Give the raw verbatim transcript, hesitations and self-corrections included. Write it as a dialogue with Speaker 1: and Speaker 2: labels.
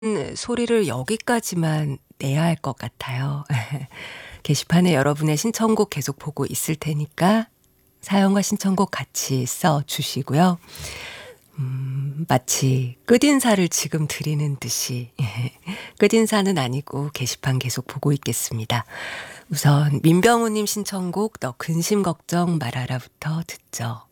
Speaker 1: 음 소리를 여기까지만 내야 할 것 같아요. 게시판에 여러분의 신청곡 계속 보고 있을 테니까 사연과 신청곡 같이 써 주시고요. 음 마치 끝인사를 지금 드리는 듯이 끝인사는 아니고 게시판 계속 보고 있겠습니다. 우선 민병우 님 신청곡 너 근심 걱정 말아라부터 듣죠.